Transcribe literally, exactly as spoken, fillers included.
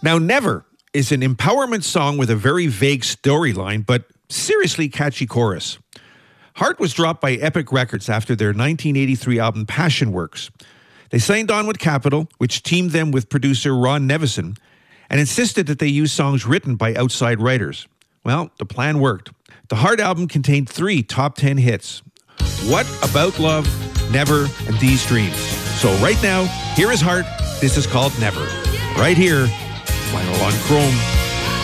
Now, Never is an empowerment song with a very vague storyline, but seriously catchy chorus. Heart was dropped by Epic Records after their nineteen eighty-three album Passion Works. They signed on with Capitol, which teamed them with producer Ron Nevison, and insisted that they use songs written by outside writers. Well, the plan worked. The Heart album contained three top ten hits. What About Love, Never, and These Dreams. So right now, here is Heart. This is called Never. Right here, Vinyl on Chrome.